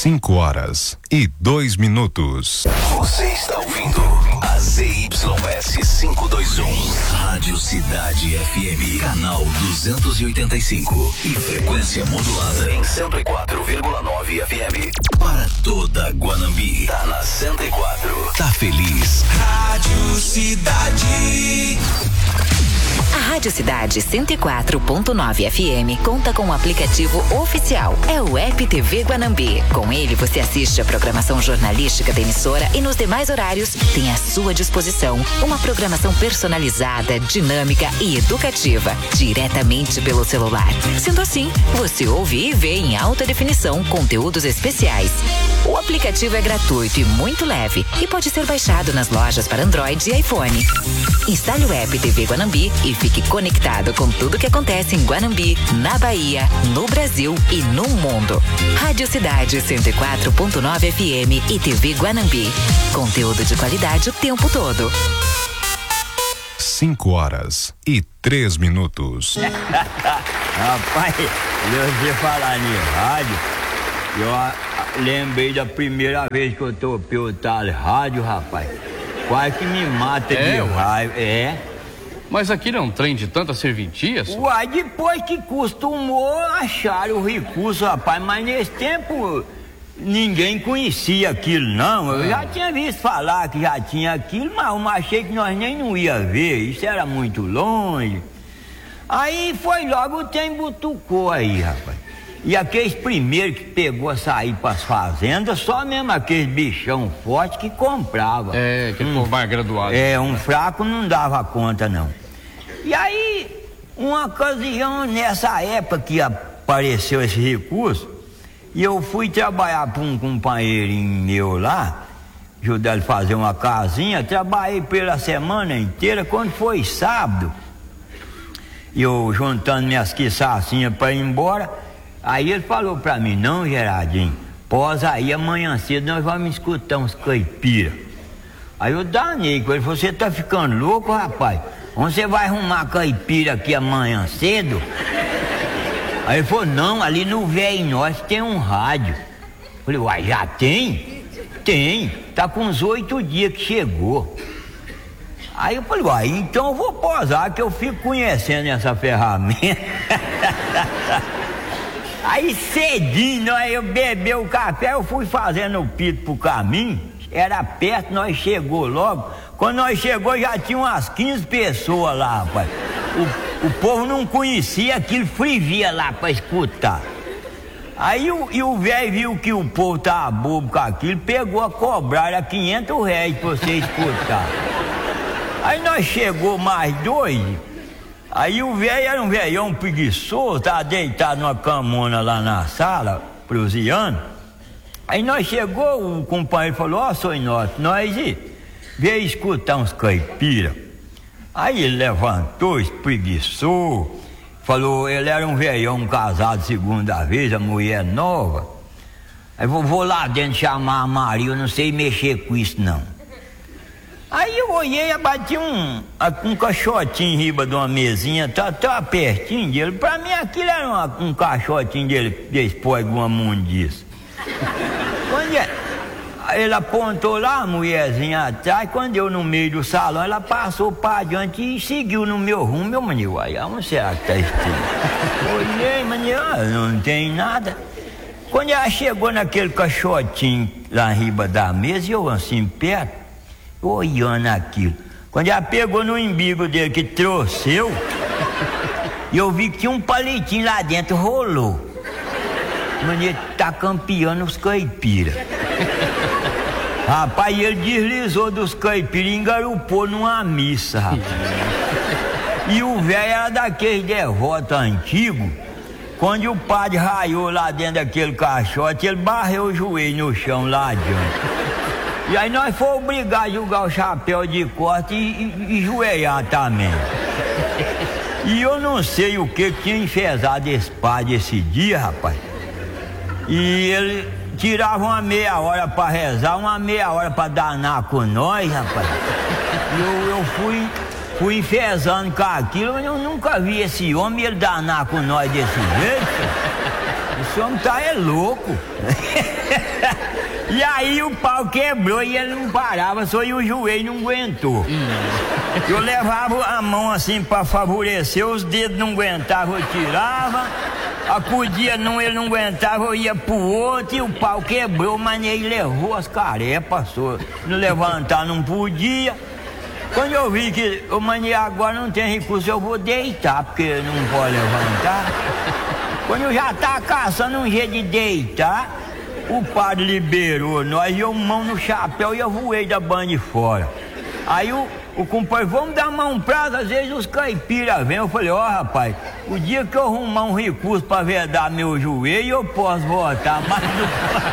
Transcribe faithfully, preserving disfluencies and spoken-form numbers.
Cinco horas e dois minutos. Você está ouvindo a Z Y S quinhentos e vinte e um, Rádio Cidade F M, canal duzentos e oitenta e cinco e frequência modulada em cento e quatro vírgula nove F M. Para toda Guanambi, tá na cento e quatro. Tá feliz? Rádio Cidade. A Rádio Cidade cento e quatro ponto nove F M conta com um aplicativo oficial. É o App T V Guanambi. Com ele você assiste a programação jornalística da emissora e nos demais horários tem à sua disposição uma programação personalizada, dinâmica e educativa, diretamente pelo celular. Sendo assim, você ouve e vê em alta definição conteúdos especiais. O aplicativo é gratuito e muito leve e pode ser baixado nas lojas para Android e iPhone. Instale o App T V Guanambi e fique conectado com tudo que acontece em Guanambi, na Bahia, no Brasil e no mundo. Rádio Cidade cento e quatro ponto nove F M e T V Guanambi. Conteúdo de qualidade o tempo todo. Cinco horas e três minutos. Rapaz, eu ia falar em rádio, eu a, a, lembrei da primeira vez que eu topei o tal rádio, rapaz. Quase que me mata é, de raiva. É. Mas aqui não é um trem de tantas serventias? Uai, depois que costumou achar o recurso, rapaz, mas nesse tempo ninguém conhecia aquilo, não. Eu já tinha visto falar que já tinha aquilo, mas eu achei que nós nem não ia ver, isso era muito longe. Aí foi logo o trem butucou aí, rapaz. E aqueles primeiros que pegou a sair pras fazendas, só mesmo aqueles bichão forte que comprava. É, aquele hum, povo mais graduado. É, um fraco não dava conta, não. E aí, uma ocasião, nessa época que apareceu esse recurso, e eu fui trabalhar para um companheirinho meu lá, ajudar ele a fazer uma casinha, trabalhei pela semana inteira. Quando foi sábado, eu juntando minhas quiçacinhas para ir embora, aí ele falou pra mim: não, Gerardinho, pós aí amanhã cedo nós vamos escutar uns caipira. Aí eu danei com ele, você tá ficando louco, rapaz? Onde você vai arrumar caipira aqui amanhã cedo? Aí ele falou: não, ali no Velho Nós tem um rádio. Eu falei: uai, já tem? Tem, tá com uns oito dias que chegou. Aí eu falei: uai, então eu vou posar que eu fico conhecendo essa ferramenta. Aí cedinho, nós, eu bebi o café, eu fui fazendo o pito pro caminho, era perto, nós chegou logo. Quando nós chegou já tinha umas quinze pessoas lá, rapaz. O, o povo não conhecia aquilo, frivia lá pra escutar. Aí o, e o velho viu que o povo tava bobo com aquilo, pegou a cobrar, era quinhentos reais pra você escutar. Aí nós chegou mais dois. Aí o velho era um velhão preguiçoso, tava deitado numa camona lá na sala, proseando. Aí nós chegou, o companheiro falou: ó, oh, senhor Inócio, nós veio escutar uns caipira. Aí ele levantou, espreguiçou, falou, ele era um velhão casado segunda vez, a mulher nova. Aí eu vou lá dentro chamar a Maria, eu não sei mexer com isso não. Aí eu olhei e bati um, um caixotinho em riba de uma mesinha, tá, tá pertinho dele. Pra mim aquilo era uma, um caixotinho dele, depois de uma mundiça. Quando ele apontou lá, a mulherzinha atrás, quando eu no meio do salão, ela passou pra adiante e seguiu no meu rumo. Meu maninho, aí onde será que tá estranho? Olhei, maninho, não tem nada. Quando ela chegou naquele caixotinho lá em riba da mesa, eu assim perto, olhando aquilo. Quando ela pegou no embigo dele que trouxeu, eu vi que tinha um palitinho lá dentro, rolou. Mas ele tá campeando os caipiras. Rapaz, ele deslizou dos caipiras e engarupou numa missa, rapaz. E o velho era daqueles devotos antigos. Quando o padre raiou lá dentro daquele caixote, ele barreu o joelho no chão lá adiante. E aí nós fomos obrigados a jogar o chapéu de costa e, e, e joelhar também. E eu não sei o que tinha enfesado esse padre esse dia, rapaz. E ele tirava uma meia hora pra rezar, uma meia hora pra danar com nós, rapaz. E eu, eu fui, fui enfesando com aquilo, mas eu nunca vi esse homem ele danar com nós desse jeito. Esse homem tá é louco. E aí o pau quebrou e ele não parava, só e o joelho não aguentou. Hum. Eu levava a mão assim pra favorecer, os dedos não aguentavam, eu tirava. Acudia num, ele não aguentava, eu ia pro outro e o pau quebrou, mas ele levou as carepas, só. Não levantar não podia. Quando eu vi que o mania agora não tem recurso, eu vou deitar, porque não pode levantar. Quando eu já tava caçando um jeito de deitar, o padre liberou nós, eu mão no chapéu e eu voei da banda de fora. Aí o, o compadre, vamos dar mão prazo, às vezes os caipiras vêm. Eu falei, ó, oh, rapaz, o dia que eu arrumar um recurso pra vedar meu joelho, eu posso voltar, mas não